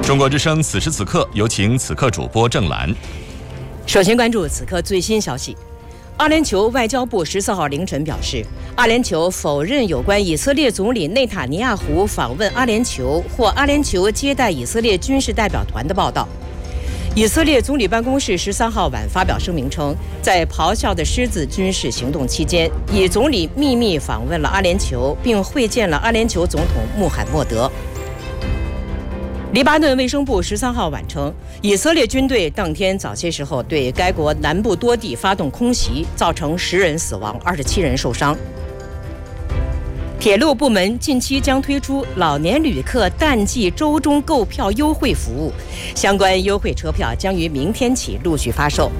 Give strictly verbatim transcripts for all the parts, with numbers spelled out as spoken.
中国之声此时此刻，有请此刻主播郑兰。 首先关注此刻最新消息。阿联酋外交部十四号凌晨表示，阿联酋否认有关以色列总理内塔尼亚胡访问阿联酋或阿联酋接待以色列军事代表团的报道。以色列总理办公室十三号晚发表声明称，在咆哮的狮子军事行动期间，以总理秘密访问了阿联酋，并会见了阿联酋总统穆罕默德。黎巴嫩卫生部十三号晚称，以色列军队当天早些时候对该国南部多地发动空袭，造成十人死亡，二十七人受伤。铁路部门近期将推出老年旅客淡季周中购票优惠服务，相关优惠车票将于明天起陆续发售。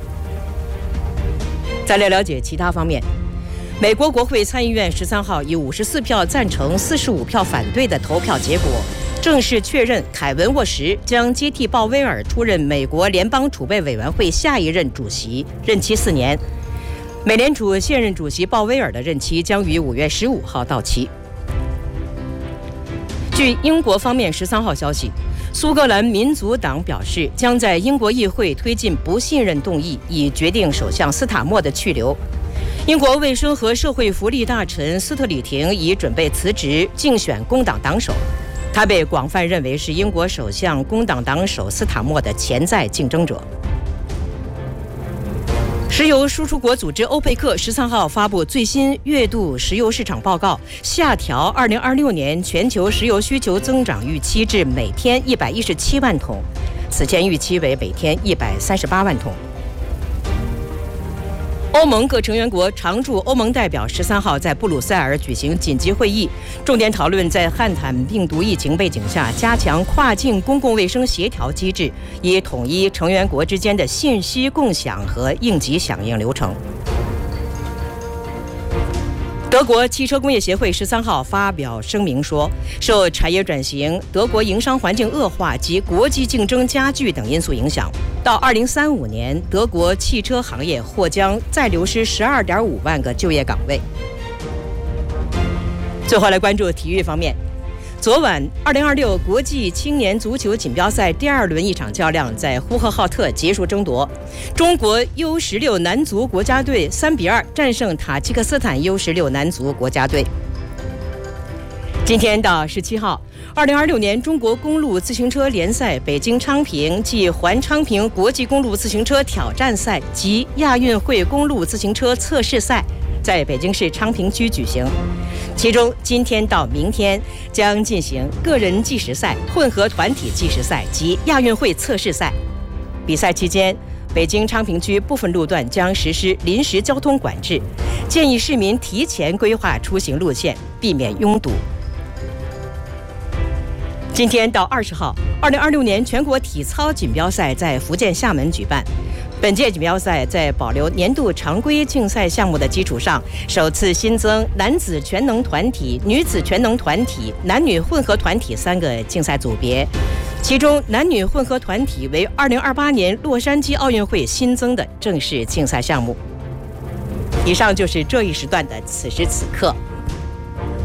再来了解其他方面。美国国会参议院十三号以五十四票赞成、四十五票反对的投票结果，正式确认凯文沃什将接替鲍威尔出任美国联邦储备委员会下一任主席，任期四年。美联储现任主席鲍威尔的任期将于五月十五号到期。据英国方面十三号消息，苏格兰民族党表示将在英国议会推进不信任动议，以决定首相斯塔默的去留。英国卫生和社会福利大臣斯特里廷已准备辞职竞选工党党首，他被广泛认为是英国首相工党党首斯塔默的潜在竞争者。石油输出国组织欧佩克十三号发布最新月度石油市场报告，下调二零二六年全球石油需求增长预期至每天一百一十七万桶，此前预期为每天一百三十八万桶。欧盟各成员国常驻欧盟代表十三号在布鲁塞尔举行紧急会议，重点讨论在汉坦病毒疫情背景下加强跨境公共卫生协调机制，以统一成员国之间的信息共享和应急响应流程。德国汽车工业协会十三号发表声明说，受产业转型、德国营商环境恶化及国际竞争加剧等因素影响，到二零三五年，德国汽车行业或将再流失十二点五万个就业岗位。最后来关注体育方面。昨晚，二零二六国际青年足球锦标赛第二轮一场较量在呼和浩特结束争夺，中国 U 十六 男足国家队三比二战胜塔吉克斯坦 U 十六 男足国家队。今天到十七号，二零二六年中国公路自行车联赛北京昌平暨环昌平国际公路自行车挑战赛及亚运会公路自行车测试赛在北京市昌平区举行，其中今天到明天将进行个人计时赛、混合团体计时赛及亚运会测试赛。比赛期间，北京昌平区部分路段将实施临时交通管制，建议市民提前规划出行路线，避免拥堵。今天到二十号，二零二六年全国体操锦标赛在福建厦门举办。本届锦标赛在保留年度常规竞赛项目的基础上，首次新增男子全能团体、女子全能团体、男女混合团体三个竞赛组别，其中男女混合团体为二零二八年洛杉矶奥运会新增的正式竞赛项目。以上就是这一时段的此时此刻。